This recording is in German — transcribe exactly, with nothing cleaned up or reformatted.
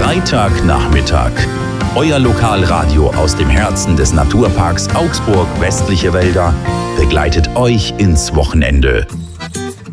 Freitagnachmittag. Euer Lokalradio aus dem Herzen des Naturparks Augsburg Westliche Wälder begleitet euch ins Wochenende.